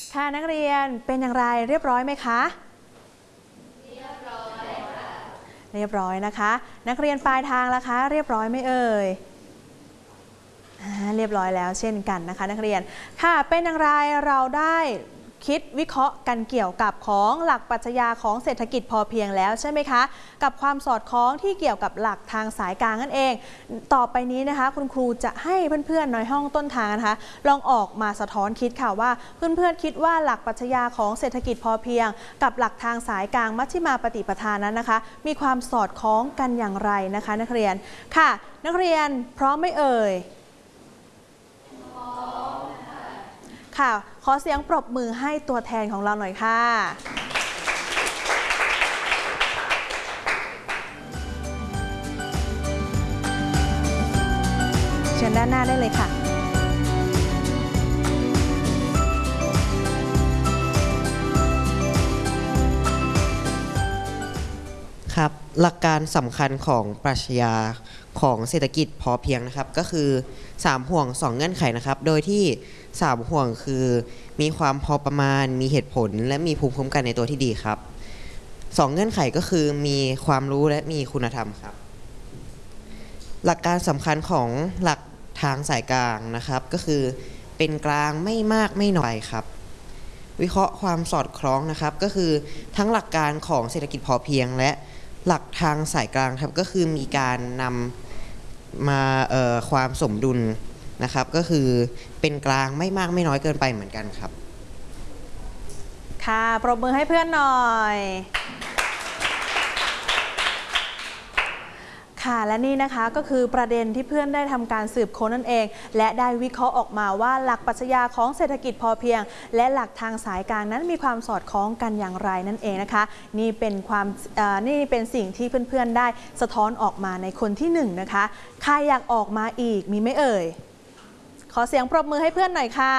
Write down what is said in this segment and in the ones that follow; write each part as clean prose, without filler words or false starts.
ค่ะนักเรียนเป็นอย่างไรเรียบร้อยไหมคะเรียบร้อยค่ะเรียบร้อยนะคะนักเรียนปลายทางล่ะคะเรียบร้อยไหมเอ่ยเรียบร้อยแล้วเช่นกันนะคะนักเรียนค่ะเป็นอย่างไรเราได้คิดวิเคราะห์กันเกี่ยวกับของหลักปรัชญาของเศรษฐกิจพอเพียงแล้วใช่ไหมคะกับความสอดคล้องที่เกี่ยวกับหลักทางสายกลางนั่นเองต่อไปนี้นะคะคุณครูจะให้เพื่อนๆในห้องต้นทางนะคะลองออกมาสะท้อนคิดค่ะว่าเพื่อนๆคิดว่าหลักปรัชญาของเศรษฐกิจพอเพียงกับหลักทางสายกลางมัชฌิมาปฏิปทานั้นนะคะมีความสอดคล้องกันอย่างไรนะคะนักเรียนค่ะนักเรียนพร้อมไหมเอ่ยค่ะขอเสียงปรบมือให้ตัวแทนของเราหน่อยค่ะเชิญด้านหน้าได้เลยค่ะครับหลักการสำคัญของปรัชญาของเศรษฐกิจพอเพียงนะครับก็คือ3ห่วง2เงื่อนไขนะครับโดยที่3ห่วงคือมีความพอประมาณมีเหตุผลและมีภูมิคุ้มกันในตัวที่ดีครับ2เงื่อนไขก็คือมีความรู้และมีคุณธรรมครับหลักการสำคัญของหลักทางสายกลางนะครับก็คือเป็นกลางไม่มากไม่น้อยครับวิเคราะห์ความสอดคล้องนะครับก็คือทั้งหลักการของเศรษฐกิจพอเพียงและหลักทางสายกลางครับก็คือมีการนำมาความสมดุลนะครับก็คือเป็นกลางไม่มากไม่น้อยเกินไปเหมือนกันครับค่ะปรบมือให้เพื่อนหน่อยค่ะและนี่นะคะก็คือประเด็นที่เพื่อนได้ทำการสืบค้นนั่นเองและได้วิเคราะห์ออกมาว่าหลักปรัชญาของเศรษฐกิจพอเพียงและหลักทางสายกลางนั้นมีความสอดคล้องกันอย่างไรนั่นเองนะคะนี่เป็นสิ่งที่เพื่อนๆได้สะท้อนออกมาในคนที่1นะคะใครอยากออกมาอีกมีไหมเอ่ยขอเสียงปรบมือให้เพื่อนหน่อยค่ะ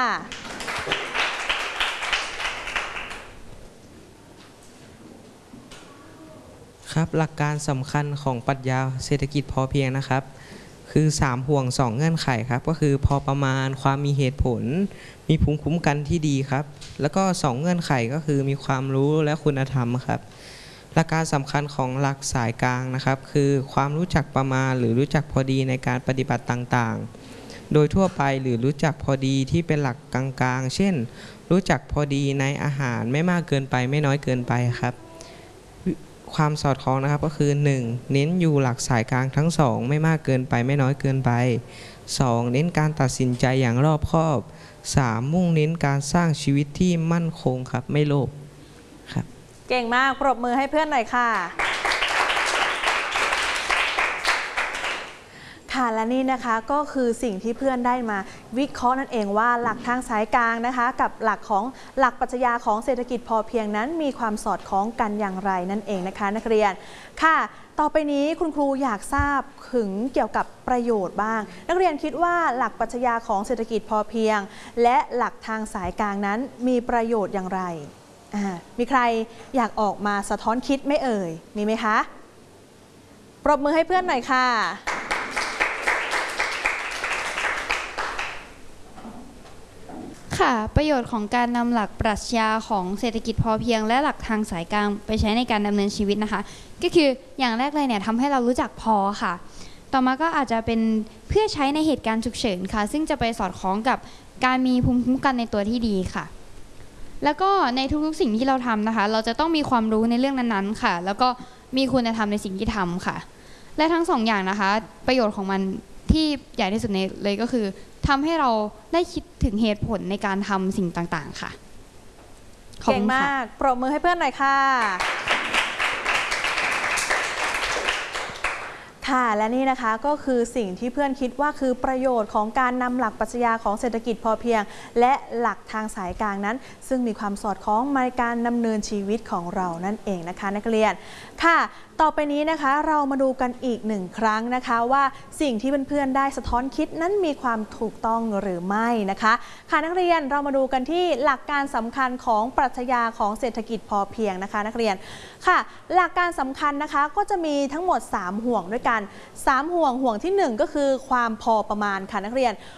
ครับหลักการสำคัญของปรัชญาเศรษฐกิจพอเพียงนะครับคือ3ห่วง2เงื่อนไขครับก็คือพอประมาณความมีเหตุผลมีภูมิคุ้มกันที่ดีครับแล้วก็2เงื่อนไขก็คือมีความรู้และคุณธรรมครับหลักการสำคัญของหลักสายกลางนะครับคือความรู้จักประมาณหรือรู้จักพอดีในการปฏิบัติต่างๆโดยทั่วไปหรือรู้จักพอดีที่เป็นหลักกลางๆเช่นรู้จักพอดีในอาหารไม่มากเกินไปไม่น้อยเกินไปครับความสอดคล้องนะครับก็คือ 1. เน้นอยู่หลักสายกลางทั้ง2ไม่มากเกินไปไม่น้อยเกินไป 2. เน้นการตัดสินใจอย่างรอบคอบ 3. มุ่งเน้นการสร้างชีวิตที่มั่นคงครับไม่โลภครับเก่งมากปรบมือให้เพื่อนหน่อยค่ะค่ะและนี่นะคะก็คือสิ่งที่เพื่อนได้มาวิเคราะห์นั่นเองว่าหลักทางสายกลางนะคะกับหลักปรัชญาของเศรษฐกิจพอเพียงนั้นมีความสอดคล้องกันอย่างไรนั่นเองนะคะนักเรียนค่ะต่อไปนี้คุณครูอยากทราบถึงเกี่ยวกับประโยชน์บ้างนักเรียนคิดว่าหลักปรัชญาของเศรษฐกิจพอเพียงและหลักทางสายกลางนั้นมีประโยชน์อย่างไรมีใครอยากออกมาสะท้อนคิดไม่เอ่ยมีไหมคะปรบมือให้เพื่อนหน่อยค่ะค่ะประโยชน์ของการนำหลักปรัชญาของเศรษฐกิจพอเพียงและหลักทางสายกลางไปใช้ในการดำเนินชีวิตนะคะก็คืออย่างแรกเลยเนี่ยทำให้เรารู้จักพอค่ะต่อมาก็อาจจะเป็นเพื่อใช้ในเหตุการณ์ฉุกเฉินค่ะซึ่งจะไปสอดคล้องกับการมีภูมิคุ้มกันในตัวที่ดีค่ะแล้วก็ในทุกๆสิ่งที่เราทำนะคะเราจะต้องมีความรู้ในเรื่องนั้นๆค่ะแล้วก็มีคุณธรรมในสิ่งที่ทำค่ะและทั้ง2 อย่างนะคะประโยชน์ของมันที่ใหญ่ที่สุดเลยก็คือทำให้เราได้คิดถึงเหตุผลในการทำสิ่งต่างๆค่ะเก่งมากปรบมือให้เพื่อนหน่อยค่ะค่ะและนี่นะคะก็คือสิ่งที่เพื่อนคิดว่าคือประโยชน์ของการนำหลักปรัชญาของเศรษฐกิจพอเพียงและหลักทางสายกลางนั้นซึ่งมีความสอดคล้องในการดำเนินชีวิตของเรานั่นเองนะคะนักเรียนค่ะต่อไปนี้นะคะเรามาดูกันอีก1 ครั้งนะคะว่าสิ่งที่เพื่อนๆได้สะท้อนคิดนั้นมีความถูกต้องหรือไม่นะคะค่ะนักเรียนเรามาดูกันที่หลักการสำคัญของปรัชญาของเศรษฐกิจพอเพียงนะคะนักเรียนค่ะหลักการสำคัญนะคะก็จะมีทั้งหมด3 ห่วงด้วยกัน3 ห่วงที่1ก็คือความพอประมาณค่ะนักเรียน